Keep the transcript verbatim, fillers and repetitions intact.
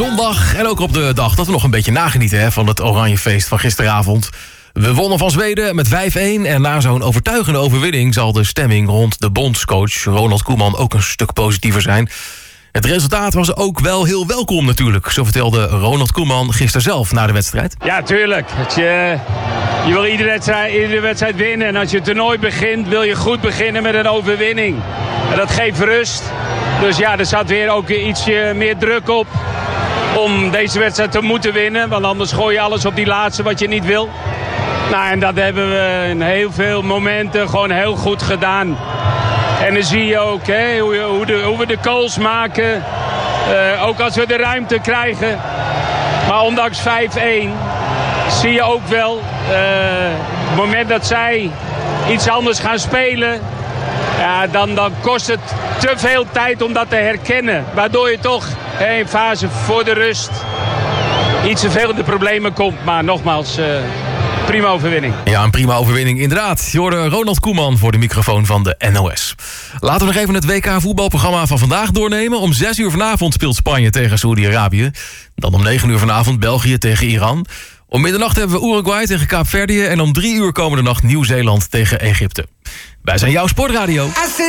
Zondag en ook op de dag dat we nog een beetje nagenieten hè, van het Oranjefeest van gisteravond. We wonnen van Zweden met vijf-een en na zo'n overtuigende overwinning zal de stemming rond de bondscoach Ronald Koeman ook een stuk positiever zijn. Het resultaat was ook wel heel welkom natuurlijk, zo vertelde Ronald Koeman gisteren zelf na de wedstrijd. Ja, tuurlijk. Het je, je wil iedere wedstrijd, iedere wedstrijd winnen en als je het toernooi begint wil je goed beginnen met een overwinning. En dat geeft rust. Dus ja, er zat weer ook ietsje meer druk op om deze wedstrijd te moeten winnen. Want anders gooi je alles op die laatste wat je niet wil. Nou, en dat hebben we in heel veel momenten gewoon heel goed gedaan. En dan zie je ook hè, hoe, hoe, de, hoe we de goals maken. Uh, ook als we de ruimte krijgen. Maar ondanks vijf-een zie je ook wel uh, het moment dat zij iets anders gaan spelen. Ja, dan, dan kost het te veel tijd om dat te herkennen. Waardoor je toch hè, in fase voor de rust iets te veel in de problemen komt. Maar nogmaals, uh, prima overwinning. Ja, een prima overwinning inderdaad. Je hoorde Ronald Koeman voor de microfoon van de N O S. Laten we nog even het W K voetbalprogramma van vandaag doornemen. Om zes uur vanavond speelt Spanje tegen Saoedi-Arabië. Dan om negen uur vanavond België tegen Iran. Om middernacht hebben we Uruguay tegen Kaapverdië. En om drie uur komende nacht Nieuw-Zeeland tegen Egypte. Wij zijn jouw Sportradio.